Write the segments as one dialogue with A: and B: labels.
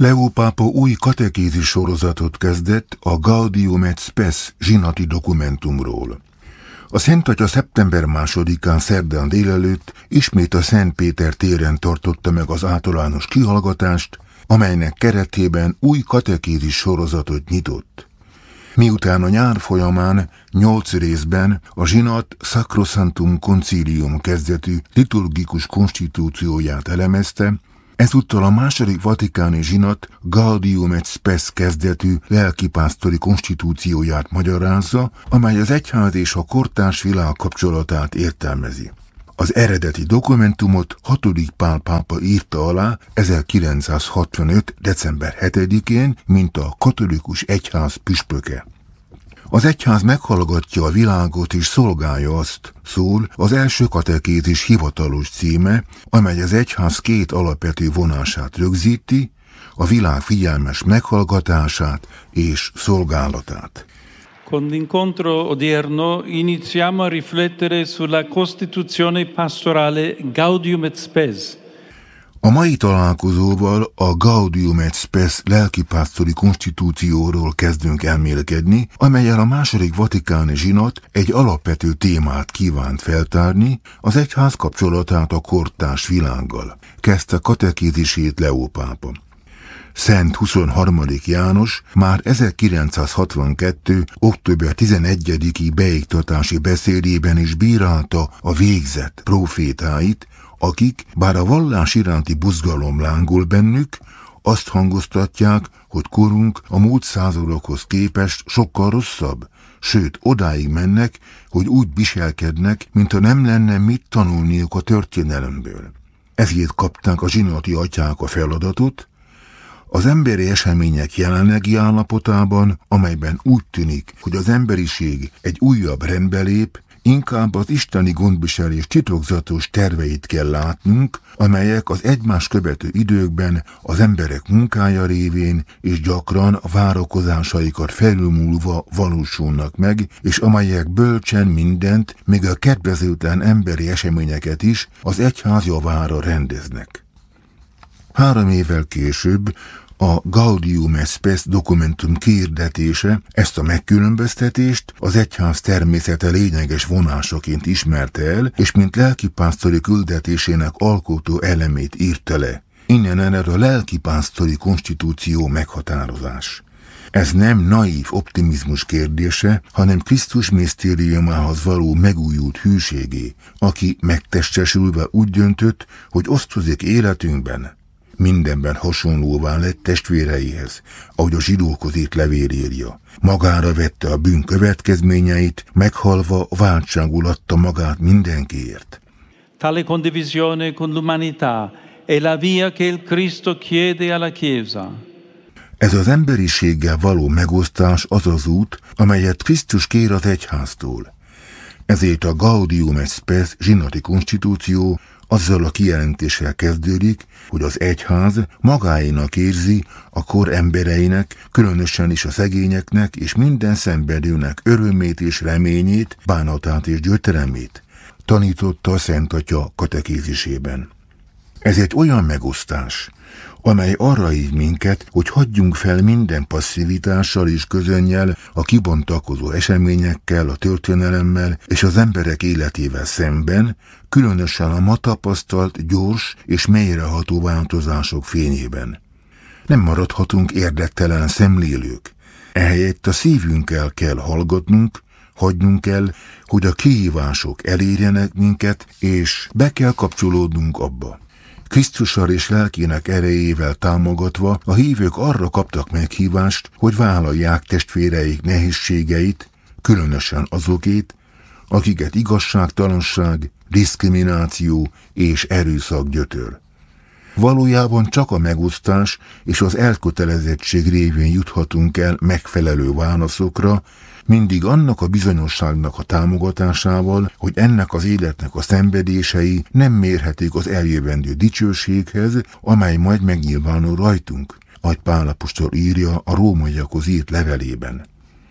A: Leó pápa új katekézis sorozatot kezdett a Gaudium et Spes zsinati dokumentumról. A Szent Atya szeptember 2-án szerdán délelőtt ismét a Szent Péter téren tartotta meg az általános kihallgatást, amelynek keretében új katekézis sorozatot nyitott. Miután a nyár folyamán 8 részben a zsinat Sacrosanctum Concilium kezdetű liturgikus konstitúcióját elemezte, ezúttal a második vatikáni zsinat Gaudium et Spes kezdetű lelkipásztori konstitúcióját magyarázza, amely az egyház és a kortárs világ kapcsolatát értelmezi. Az eredeti dokumentumot 6. Pál pápa írta alá 1965. december 7-én, mint a katolikus egyház püspöke. Az egyház meghallgatja a világot és szolgálja azt, szól az első katekézis hivatalos címe, amely az egyház 2 alapvető vonását rögzíti, a világ figyelmes meghallgatását és szolgálatát.
B: Con l'incontro odierno iniziamo a riflettere sulla Costituzione pastorale Gaudium et Spes.
A: A mai találkozóval a Gaudium et Spes lelkipásztori konstitúcióról kezdünk elmélkedni, amellyel a második vatikáni zsinat egy alapvető témát kívánt feltárni, az egyház kapcsolatát a kortárs világgal. Kezdte katekézisét Leó pápa. Szent 23. János már 1962. október 11-i beiktatási beszédében is bírálta a végzett prófétáit, akik, bár a vallás iránti buzgalom lángol bennük, azt hangoztatják, hogy korunk a múlt századokhoz képest sokkal rosszabb, sőt odáig mennek, hogy úgy viselkednek, mintha nem lenne mit tanulniuk a történelemből. Ezért kapták a zsinati atyák a feladatot, az emberi események jelenlegi állapotában, amelyben úgy tűnik, hogy az emberiség egy újabb rendbe lép, inkább az isteni gondviselés titokzatos terveit kell látnunk, amelyek az egymást követő időkben az emberek munkája révén és gyakran a várakozásaikat felülmúlva valósulnak meg, és amelyek bölcsen mindent, még a kedvezőtlen emberi eseményeket is az egyház javára rendeznek. 3 évvel később a Gaudium et Spes dokumentum kiirdetése ezt a megkülönböztetést az egyház természete lényeges vonásaként ismerte el, és mint lelkipásztori küldetésének alkotó elemét írta le. Innen ered a lelkipásztori konstitúció meghatározás. Ez nem naív optimizmus kérdése, hanem Krisztus misztériumához való megújult hűségé, aki megtestesülve úgy döntött, hogy osztozik életünkben, mindenben hasonlóvá lett testvéreihez, ahogy a zsidókhoz írt levél írja. Magára vette a bűn következményeit, meghalva váltságul adta magát mindenkiért.
B: Tale condivisione con l'umanità è la via che il Cristo chiede alla Chiesa.
A: Ez az emberiséggel való megosztás az az út, amelyet Krisztus kér az egyháztól. Ezért a Gaudium et Spes zsinati konstitúció azzal a kijelentéssel kezdődik, hogy az egyház magáénak érzi a kor embereinek, különösen is a szegényeknek és minden szenvedőnek örömét és reményét, bánatát és gyötrelmét, tanította a Szent Atya katekézisében. Ez egy olyan megosztás, amely arra hív minket, hogy hagyjunk fel minden passzivitással és közönnyel a kibontakozó eseményekkel, a történelemmel és az emberek életével szemben, különösen a ma tapasztalt gyors és mélyreható változások fényében. Nem maradhatunk érdektelen szemlélők, ehelyett a szívünkkel kell hallgatnunk, hagynunk kell, hogy a kihívások elérjenek minket, és be kell kapcsolódnunk abba. Krisztussal és lelkének erejével támogatva a hívők arra kaptak meghívást, hogy vállalják testvéreik nehézségeit, különösen azokét, akiket igazságtalanság, diszkrimináció és erőszak gyötör. Valójában csak a megosztás és az elkötelezettség révén juthatunk el megfelelő válaszokra, mindig annak a bizonyosságnak a támogatásával, hogy ennek az életnek a szenvedései nem mérhetik az eljövendő dicsőséghez, amely majd megnyilvánul rajtunk, ahogy Pál apostol írja a rómaiakhoz írt levelében.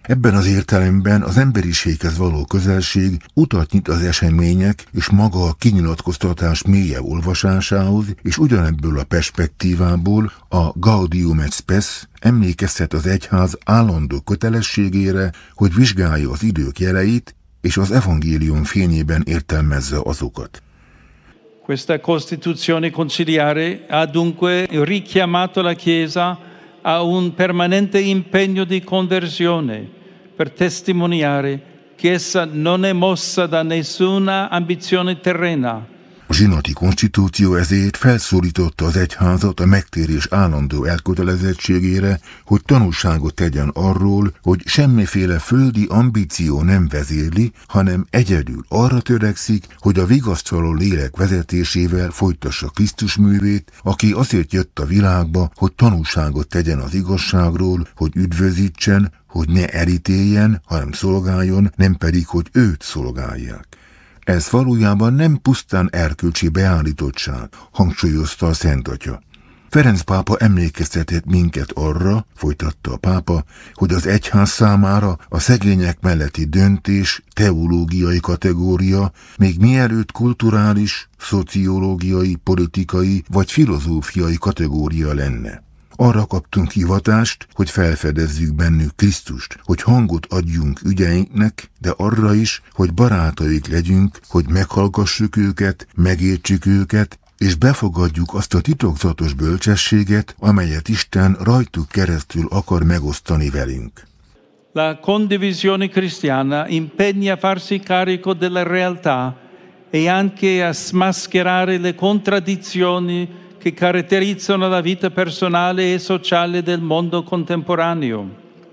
A: Ebben az értelemben az emberiséghez való közelség utat nyit az események és maga a kinyilatkoztatás mélyebb olvasásához, és ugyanebből a perspektívából a Gaudium et Spes emlékeztet az egyház állandó kötelességére, hogy vizsgálja az idők jeleit, és az evangélium fényében értelmezze azokat.
B: Questa Costituzione conciliare ha dunque richiamato la Chiesa a un permanente impegno di conversione per testimoniare che essa non è mossa da nessuna ambizione terrena.
A: A zsinati konstitúció ezért felszólította az egyházat a megtérés állandó elkötelezettségére, hogy tanúságot tegyen arról, hogy semmiféle földi ambíció nem vezérli, hanem egyedül arra törekszik, hogy a vigasztaló lélek vezetésével folytassa Krisztus művét, aki azért jött a világba, hogy tanúságot tegyen az igazságról, hogy üdvözítsen, hogy ne elítéljen, hanem szolgáljon, nem pedig, hogy őt szolgálják. Ez valójában nem pusztán erkölcsi beállítottság, hangsúlyozta a Szent Atya. Ferenc pápa emlékeztetett minket arra, folytatta a pápa, hogy az egyház számára a szegények melletti döntés teológiai kategória, még mielőtt kulturális, szociológiai, politikai vagy filozófiai kategória lenne. Arra kaptunk hivatást, hogy felfedezzük bennük Krisztust, hogy hangot adjunk ügyeinknek, de arra is, hogy barátaik legyünk, hogy meghallgassuk őket, megértsük őket, és befogadjuk azt a titokzatos bölcsességet, amelyet Isten rajtuk keresztül akar megosztani velünk.
B: La condivisione cristiana impegna a farsi carico della realtà e anche a smascherare le contraddizioni che caratterizzano la vita personale e sociale del mondo contemporaneo.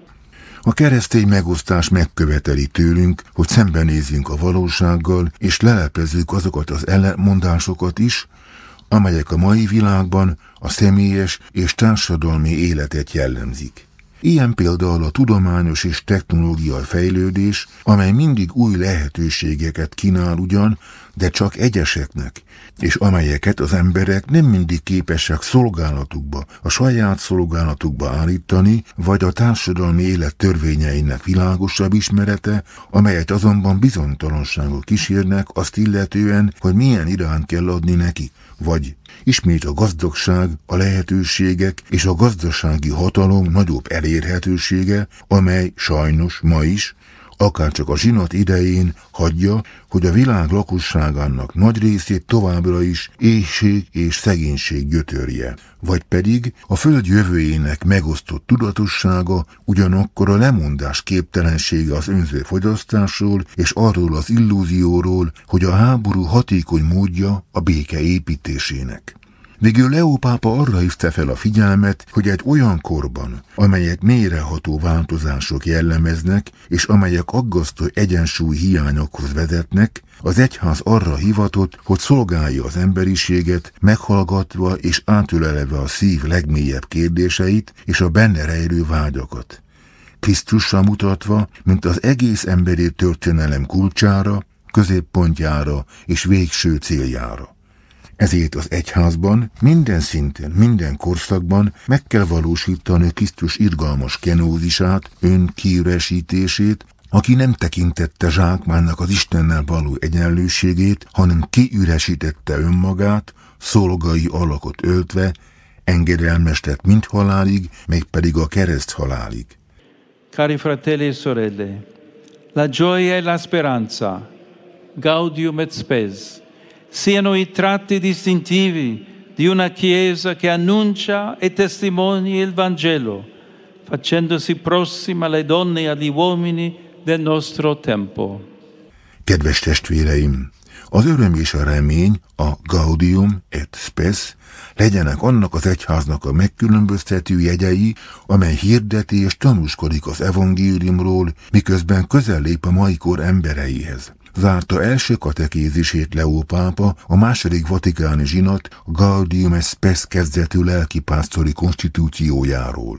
A: A keresztény megosztás megköveteli tőlünk, hogy szembenézzünk a valósággal, és lelepezzük azokat az ellentmondásokat is, amelyek a mai világban a személyes és társadalmi életet jellemzik. Ilyen például a tudományos és technológiai fejlődés, amely mindig új lehetőségeket kínál ugyan, de csak egyeseknek, és amelyeket az emberek nem mindig képesek szolgálatukba, a saját szolgálatukba állítani, vagy a társadalmi élet törvényeinek világosabb ismerete, amelyet azonban bizonytalanságok kísérnek azt illetően, hogy milyen irányt kell adni neki, vagy ismét a gazdagság, a lehetőségek és a gazdasági hatalom nagyobb elérhetősége, amely sajnos ma is, akárcsak a zsinat idején hagyja, hogy a világ lakosságának nagy részét továbbra is éhség és szegénység gyötörje, vagy pedig a föld jövőjének megosztott tudatossága, ugyanakkor a lemondás képtelensége az önző fogyasztásról és arról az illúzióról, hogy a háború hatékony módja a béke építésének. Végül Leó pápa arra hívta fel a figyelmet, hogy egy olyan korban, amelyet mélyreható változások jellemeznek, és amelyek aggasztó egyensúly hiányokhoz vezetnek, az egyház arra hivatott, hogy szolgálja az emberiséget, meghallgatva és átölelve a szív legmélyebb kérdéseit és a benne rejlő vágyakat. Krisztusra mutatva, mint az egész emberi történelem kulcsára, középpontjára és végső céljára. Ezért az egyházban minden szinten, minden korszakban meg kell valósítani Krisztus irgalmas kenózisát, önkiüresítését, aki nem tekintette zsákmánynak az Istennel való egyenlőségét, hanem kiüresítette önmagát, szolgai alakot öltve, engedelmes lett mind halálig, mégpedig a kereszt halálig.
B: Cari fratelli e sorelle, la gioia e la speranza, Gaudium et Spes, siano i tratti distintivi di una Chiesa che annuncia e testimonia il Vangelo, facendosi prossima alle donne e agli uomini del nostro tempo.
A: Kedves testvéreim! Az öröm és a remény, a Gaudium et Spes legyenek annak az egyháznak a megkülönböztető jegyei, amely hirdeti és tanúskodik az evangéliumról, miközben közel lép a mai kor embereihez. Zárta első katekézisét Leó pápa a második vatikáni zsinat Gaudium et Spes kezdetű lelkipásztori konstitúciójáról.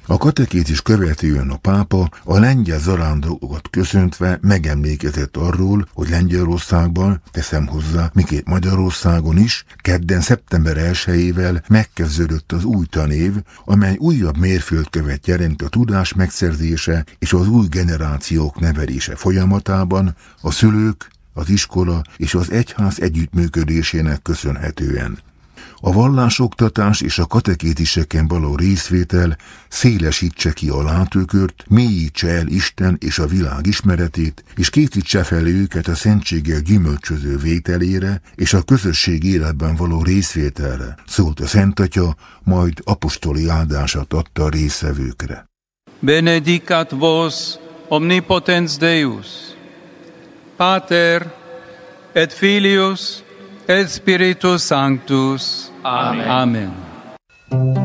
A: A katekézis követően a pápa a lengyel zarándokot köszöntve megemlékezett arról, hogy Lengyelországban, teszem hozzá, miképp Magyarországon is, kedden szeptember 1-ével megkezdődött az új tanév, amely újabb mérföldkövet jelent a tudás megszerzése és az új generációk nevelése folyamatában, a szülők, az iskola és az egyház együttműködésének köszönhetően. A vallásoktatás és a katekéziseken való részvétel szélesítse ki a látókört, mélyítse el Isten és a világ ismeretét, és készítse fel őket a szentséggel gyümölcsöző vételére és a közösség életben való részvételre, szólt a Szent Atya, majd apostoli áldását adta a résztvevőkre.
B: Benedicat vos omnipotens Deus, Pater et Filius et Spiritus Sanctus. Amen. Amen.